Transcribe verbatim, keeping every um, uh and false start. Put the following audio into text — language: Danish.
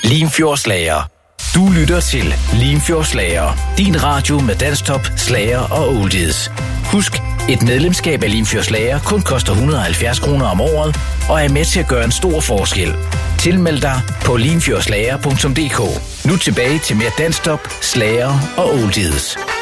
Limfjordsslager. Du lytter til Limfjordsslager. Din radio med dansktop, slager og oldies. Husk, et medlemskab af Limfjordsslager kun koster et hundrede og halvfjerds kroner om året og er med til at gøre en stor forskel. Tilmeld dig på limfjordslager punktum d k. Nu tilbage til mere dansktop, slager og oldies.